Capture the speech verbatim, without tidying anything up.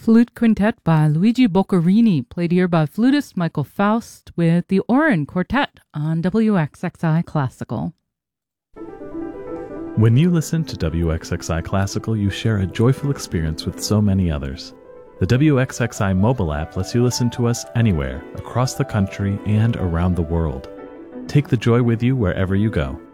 Flute Quintet by Luigi Boccherini, played here by flutist Michael Faust with the Orin Quartet on W X X I Classical. When you listen to W X X I Classical, you share a joyful experience with so many others. The W X X I mobile app lets you listen to us anywhere, across the country and around the world. Take the joy with you wherever you go.